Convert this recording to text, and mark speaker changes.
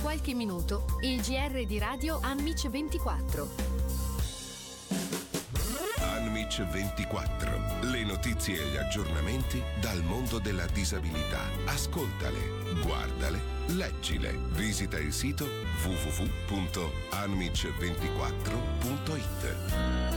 Speaker 1: qualche minuto il GR di Radio Anmic 24.
Speaker 2: Anmic 24. Le notizie e gli aggiornamenti dal mondo della disabilità. Ascoltale, guardale, leggile. Visita il sito www.anmic24.it.